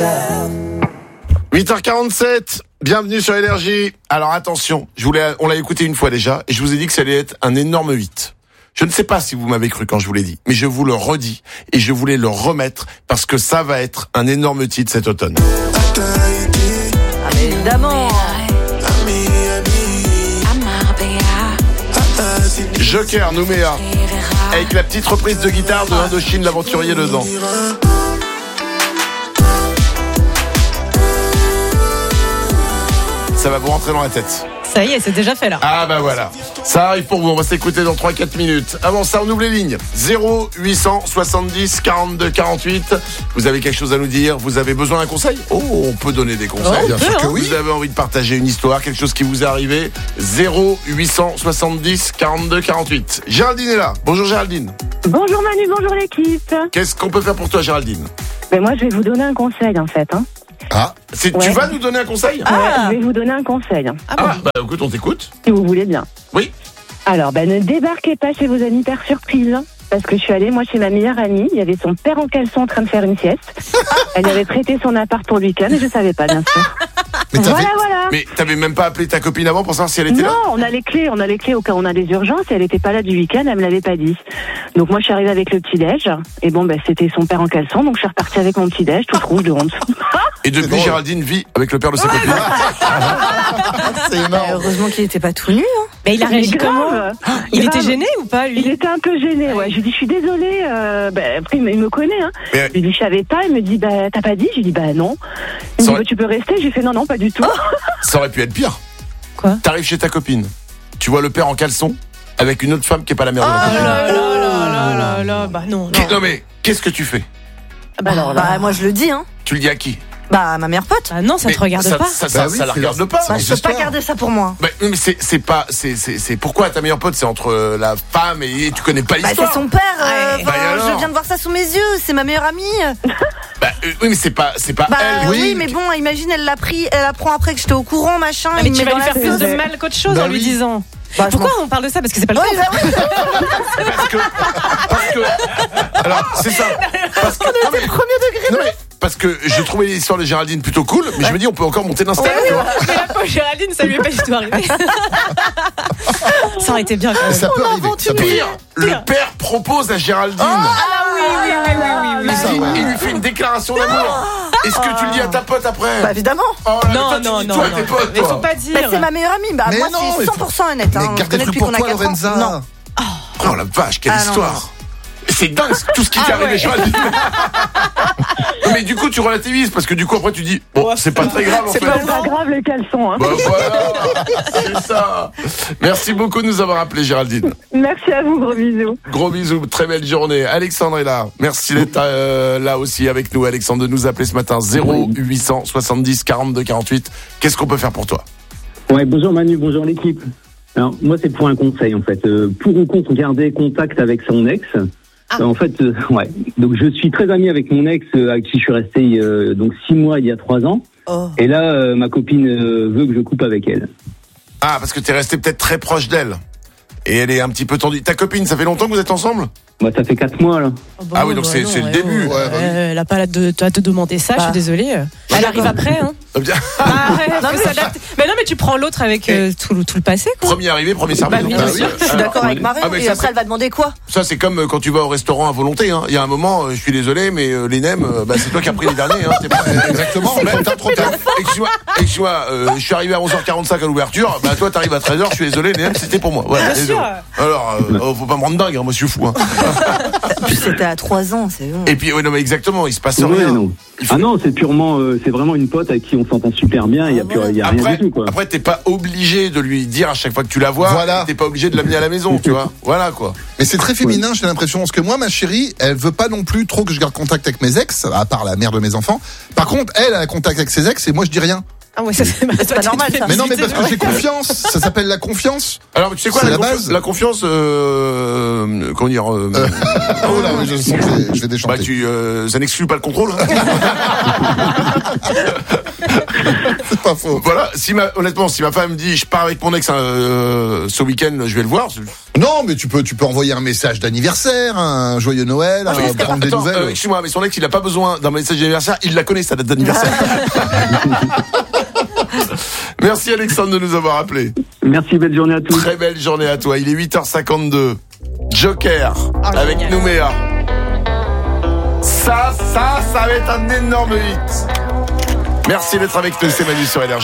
8h47, bienvenue sur Énergie. Alors attention, on l'a écouté une fois déjà et je vous ai dit que ça allait être un énorme 8. Je ne sais pas si vous m'avez cru quand je vous l'ai dit, mais je vous le redis et je voulais le remettre parce que ça va être un énorme titre cet automne. Ah mais évidemment. Joker, Nouméa, avec la petite reprise de guitare de Indochine l'aventurier dedans. Ça va vous rentrer dans la tête. Ça y est, c'est déjà fait là. Ah bah voilà, ça arrive pour vous, on va s'écouter dans 3-4 minutes. Avant ça, on ouvre les lignes. 0870 42 48. Vous avez quelque chose à nous dire? Vous avez besoin d'un conseil? Oh, on peut donner des conseils. Bien sûr que oui. Vous avez envie de partager une histoire, quelque chose qui vous est arrivé? 0870 42 48. Géraldine est là. Bonjour Géraldine. Bonjour Manu, bonjour l'équipe. Qu'est-ce qu'on peut faire pour toi Géraldine? Ben moi je vais vous donner un conseil en fait. Ah, tu vas nous donner un conseil? Ouais, je vais vous donner un conseil. Bah écoute, on t'écoute. Si vous voulez bien. Oui. Alors, ne débarquez pas chez vos amis par surprise. Parce que je suis allée, moi, chez ma meilleure amie. Il y avait son père en caleçon en train de faire une sieste. Elle avait prêté son appart pour le week-end et je savais pas, bien sûr. Voilà. Mais t'avais même pas appelé ta copine avant pour savoir si elle était là? Non, on a les clés au cas où on a des urgences et elle était pas là du week-end, elle me l'avait pas dit. Donc moi, je suis arrivée avec le petit-déj et c'était son père en caleçon, donc je suis repartie avec mon petit-déj, toute rouge de honte. Et depuis, Géraldine vit avec le père de sa copine. C'est énorme. Heureusement qu'il était pas tout nu. Mais il a réagi comment? Il était gêné ou pas, lui? Il était un peu gêné, ouais. Je lui dis, je suis désolée. Après, il me connaît, hein. Mais... Je lui dis, je savais pas. Il me dit, t'as pas dit? Je lui dis, non. Il me dit, tu peux rester? J'ai fait, non, pas du tout. Ça aurait pu être pire. Quoi? T'arrives chez ta copine, tu vois le père en caleçon avec une autre femme qui est pas la mère de la copine. Non. Non mais, qu'est-ce que tu fais? Moi je le dis, hein. Tu le dis à qui? À ma meilleure pote. Ah non, ça te regarde pas. Ça la regarde pas. Je peux pas garder ça pour moi. Mais c'est pourquoi ta meilleure pote, c'est entre la femme et tu connais pas l'histoire. C'est son père. alors Je viens de voir ça sous mes yeux. C'est ma meilleure amie. Oui, mais c'est pas elle. Oui, mais bon, imagine, elle apprend après que j'étais au courant, machin. Mais tu vas lui faire plus de mal qu'autre chose en lui disant. Pourquoi on parle de ça? Parce que c'est pas le cas. Parce que alors c'est ça. Parce que on était premier degré. Non mais parce que je trouvais l'histoire de Géraldine plutôt cool, mais je me dis on peut encore monter d'un stade. Mais la pauvre Géraldine, ça lui est pas du tout arrivé. Ça aurait été bien quand même. Ça peut arriver. Pire, le père propose à Géraldine. Oui. Il lui fait une déclaration d'amour. Est-ce que tu le dis à ta pote après? Évidemment. Non. Tes potes, Mais faut pas dire. C'est ma meilleure amie. Moi, c'est 100% honnête. Mais garde des trucs pour toi, Lorenza. Non. Oh la vache, quelle histoire. C'est dingue tout ce qui t'est arrivé, Géraldine. Mais du coup, tu relativises parce que du coup, après, tu dis c'est pas très grave en fait. C'est pas grave les caleçons, hein. Voilà, c'est ça. Merci beaucoup de nous avoir appelé, Géraldine. Merci à vous, gros bisous. Gros bisous, très belle journée. Alexandre est là. Merci d'être là aussi avec nous, Alexandre, de nous appeler ce matin. 0870 42 48. Qu'est-ce qu'on peut faire pour toi? Ouais, bonjour Manu, bonjour l'équipe. Alors, moi, c'est pour un conseil, en fait. Pour ou contre garder contact avec son ex. En fait, Donc, je suis très ami avec mon ex, avec qui je suis resté, 6 mois il y a 3 ans. Et là, ma copine veut que je coupe avec elle. Ah, parce que t'es resté peut-être très proche d'elle. Et elle est un petit peu tendue. Ta copine, ça fait longtemps que vous êtes ensemble? Ça fait 4 mois, là. Oui, donc c'est le début. Elle a pas à te demander ça, je suis désolée. Elle arrive après, hein. Mais non, mais tu prends l'autre avec tout le passé, quoi. Premier arrivé, premier servi. Je suis d'accord avec Marie. Et après, elle va demander quoi? Ça, c'est comme quand tu vas au restaurant à volonté, hein. Il y a un moment, je suis désolé, mais les nems, c'est toi qui as pris les derniers, hein. Exactement. T'as trop tard. Excuse-moi, je suis arrivé à 11h45 à l'ouverture. Toi, t'arrives à 13h, je suis désolé, les nems, c'était pour moi. Voilà. Bien sûr. Alors, faut pas me rendre dingue, hein, moi, je suis fou, hein. Puis c'était à 3 ans, c'est bon. Et puis, non, mais exactement, il se passe rien. Non. Non, c'est vraiment une pote avec qui on s'entend super bien, il y a rien du tout, quoi. Après, t'es pas obligé de lui dire à chaque fois que tu la vois, voilà. T'es pas obligé de l'amener à la maison, tu vois. Voilà, quoi. Mais c'est très féminin, j'ai l'impression, parce que moi, ma chérie, elle veut pas non plus trop que je garde contact avec mes ex, à part la mère de mes enfants. Par contre, elle a contact avec ses ex et moi, je dis rien. Ah ouais, ça c'est pas normal, ça. Mais non, mais parce que j'ai confiance. Ça s'appelle la confiance. Alors, tu sais quoi, c'est la base. La confiance, comment dire, oh là, je sens que je vais déchanter. Ça n'exclut pas le contrôle. C'est pas pas faux. Voilà, honnêtement, si ma femme me dit je pars avec mon ex ce week-end, je vais le voir. Non, mais tu peux envoyer un message d'anniversaire, un joyeux Noël, prendre des nouvelles. Excuse-moi, mais son ex, il a pas besoin d'un message d'anniversaire, il la connaît, sa date d'anniversaire. Merci Alexandre de nous avoir appelé. Merci, belle journée à tous. Très belle journée à toi. Il est 8h52. Joker avec génial. Nouméa. Ça va être un énorme hit. Merci d'être avec nous, c'est Manu sur LRJ.